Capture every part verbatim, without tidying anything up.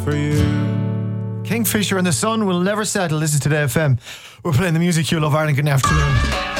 for you. Kingfisher and the sun will never settle. This is Today F M. We're playing the music you love, Ireland. Good afternoon.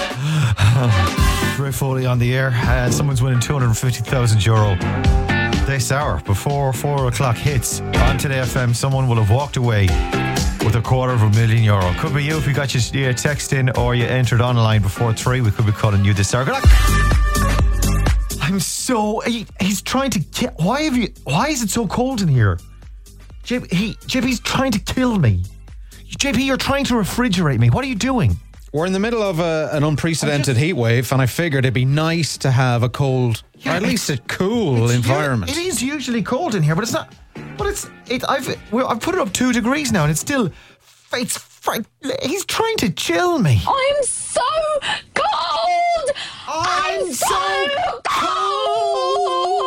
Ray Foley on the air. Uh, someone's winning two hundred fifty thousand euro this hour. Before four o'clock hits on Today F M, someone will have walked away with a quarter of a million euro. Could be you if you got your, your text in or you entered online before three. We could be calling you this hour. Good luck. I'm so... He, he's trying to get... Why have you... Why is it so cold in here? J P, he, J P's trying to kill me. J P, you're trying to refrigerate me. What are you doing? We're in the middle of a, an unprecedented just, heat wave, and I figured it'd be nice to have a cold, yeah, or at least a cool environment. It is usually cold in here, but it's not. But it's it. I've we're, I've put it up two degrees now, and it's still. It's. He's trying to chill me. I'm so cold. I'm, I'm so, so cold.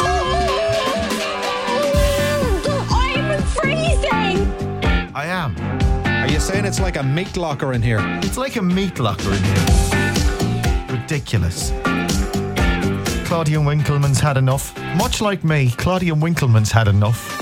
cold. I'm freezing. I am. Are you saying it's like a meat locker in here? It's like a meat locker in here. Ridiculous. Claudia Winkleman's had enough. Much like me, Claudia Winkleman's had enough.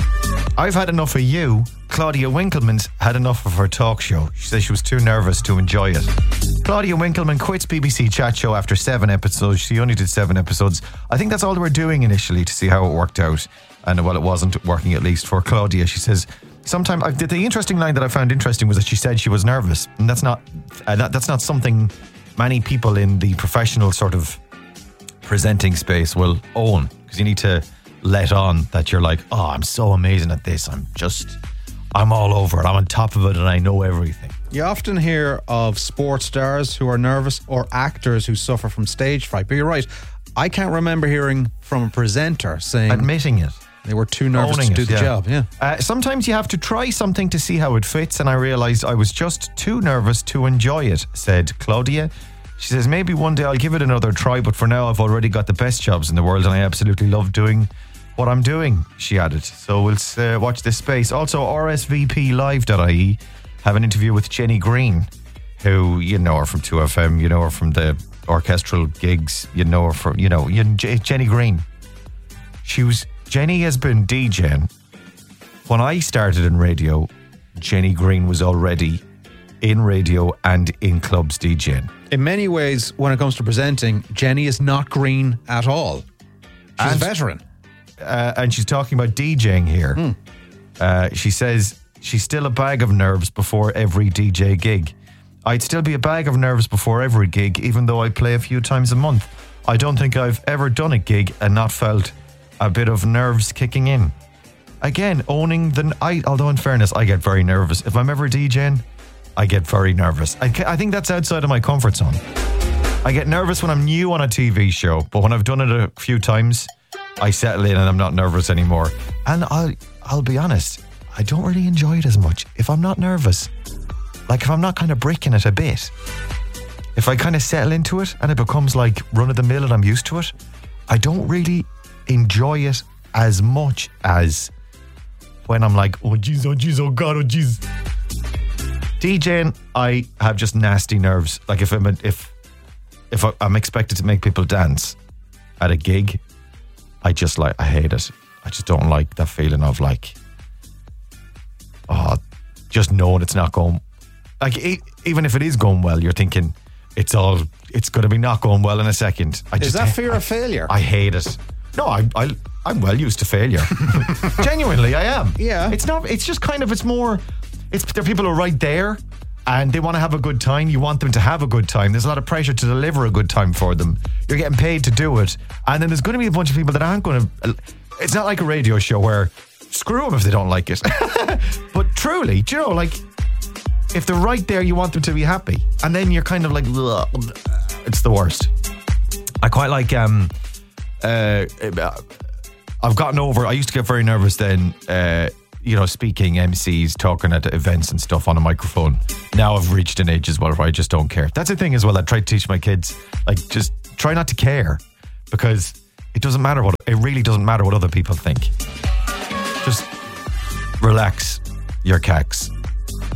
I've had enough of you. Claudia Winkleman's had enough of her talk show. She says she was too nervous to enjoy it. Claudia Winkleman quits B B C Chat Show after seven episodes. She only did seven episodes. I think that's all they were doing initially to see how it worked out. And well, it wasn't working, at least for Claudia. She says... Sometimes I, the interesting line that I found interesting was that she said she was nervous, and that's not uh, that, that's not something many people in the professional sort of presenting space will own, because you need to let on that you're like, oh, I'm so amazing at this. I'm just, I'm all over it. I'm on top of it, and I know everything. You often hear of sports stars who are nervous or actors who suffer from stage fright, but you're right. I can't remember hearing from a presenter saying admitting it. They were too nervous Owning to do it, the yeah. job, yeah. Uh, sometimes you have to try something to see how it fits, and I realised I was just too nervous to enjoy it, said Claudia. She says, maybe one day I'll give it another try, but for now I've already got the best jobs in the world and I absolutely love doing what I'm doing, she added. So we'll uh, watch this space. Also, R S V P live dot I E have an interview with Jenny Green, who, you know her from two F M, you know her from the orchestral gigs, you know her from, you know, you, J- Jenny Green. She was... Jenny has been DJing. When I started in radio, Jenny Green was already in radio and in clubs DJing. In many ways, when it comes to presenting, Jenny is not green at all. She's and, a veteran. Uh, and she's talking about DJing here. Mm. Uh, she says she's still a bag of nerves before every D J gig. I'd still be a bag of nerves before every gig, even though I play a few times a month. I don't think I've ever done a gig and not felt a bit of nerves kicking in. Again, owning the... I, although in fairness, I get very nervous. If I'm ever DJing, I get very nervous. I, I think that's outside of my comfort zone. I get nervous when I'm new on a T V show, but when I've done it a few times, I settle in and I'm not nervous anymore. And I'll, I'll be honest, I don't really enjoy it as much if I'm not nervous. Like if I'm not kind of breaking it a bit. If I kind of settle into it and it becomes like run of the mill and I'm used to it, I don't really enjoy it as much as when I'm like, oh jeez, oh jeez, oh god, oh jeez. DJing, I have just nasty nerves. Like if I'm if if I'm expected to make people dance at a gig, I just like I hate it. I just don't like that feeling of like, oh, just knowing it's not going. Like it, even if it is going well, you're thinking it's all it's going to be not going well in a second. I is just that fear of failure? I hate it. No, I, I, I'm well used to failure. Genuinely, I am. Yeah. It's not, it's just kind of, it's more, it's there are people who are right there and they want to have a good time. You want them to have a good time. There's a lot of pressure to deliver a good time for them. You're getting paid to do it. And then there's going to be a bunch of people that aren't going to, it's not like a radio show where screw them if they don't like it. But truly, do you know, like, if they're right there, you want them to be happy. And then you're kind of like, ugh, it's the worst. I quite like, um, uh, I've gotten over, I used to get very nervous then, uh, you know, speaking, M Cs, talking at events and stuff on a microphone. Now I've reached an age as well where I just don't care. That's the thing as well, I try to teach my kids, like, just try not to care, because it doesn't matter what, it really doesn't matter what other people think. Just relax your cacks.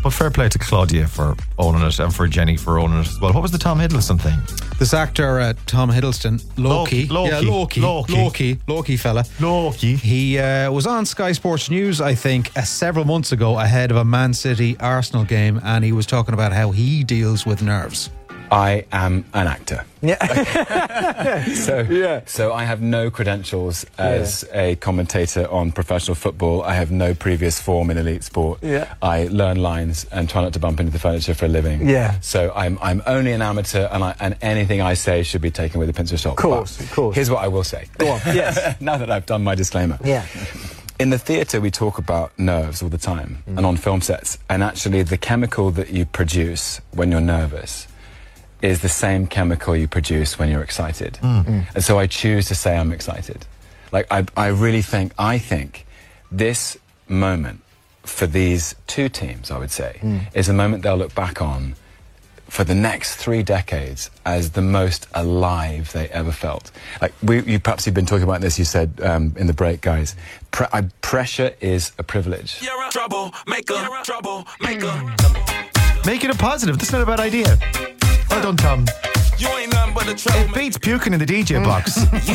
But fair play to Claudia for owning it and for Jenny for owning it as well. What was the Tom Hiddleston thing? This actor, uh, Tom Hiddleston, Loki. Loki. Yeah, Loki. Loki. Loki. Loki fella. Loki. He uh, was on Sky Sports News, I think, uh, several months ago ahead of a Man City Arsenal game, and he was talking about how he deals with nerves. I am an actor. Yeah. So, Yeah. so I have no credentials as a commentator on professional football. I have no previous form in elite sport. Yeah. I learn lines and try not to bump into the furniture for a living. Yeah. So I'm I'm only an amateur, and I, and anything I say should be taken with a pinch of salt. Of course, But of course. Here's what I will say. Go on. Yes. Now that I've done my disclaimer. Yeah. In the theatre, we talk about nerves all the time, and on film sets. And actually, the chemical that you produce when you're nervous is the same chemical you produce when you're excited. And so I choose to say I'm excited. Like, I, I really think, I think this moment for these two teams, I would say, is a moment they'll look back on for the next three decades as the most alive they ever felt. Like, we, you perhaps you've been talking about this, you said um, in the break, guys. Pre- I, pressure is a privilege. You're a troublemaker, troublemaker. Make it a positive. That's not a bad idea. Well done, Tom. You ain't nothing but a It troublemaker. beats puking in the D J box.